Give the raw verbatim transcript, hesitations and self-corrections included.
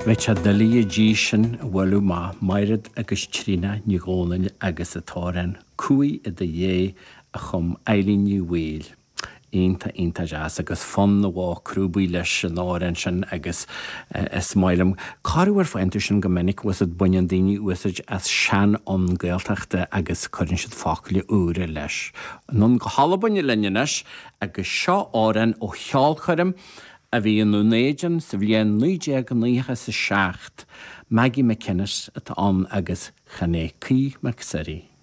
Bheith se dalaí dí sin bhfuilú má mairad agus trína ní gcónail agus atáran cuaí i de dhé a chum eilíní bhil. Ínta ínta jazz agus fun na bhá crúbaí leis an áran sin agus is mailam. Carúar fáintu sin go minic was it buinean daoine uasaid as sean an Gaeltachta agus chuann siad fácaile úra leis. Nun go halabaine linneis agus seo áran ó cheall chuirim a bhí an núnéidean sa bhliain nuide go nuithe sa seacht Maggie McInnes at an agus Chané Cí Macsari.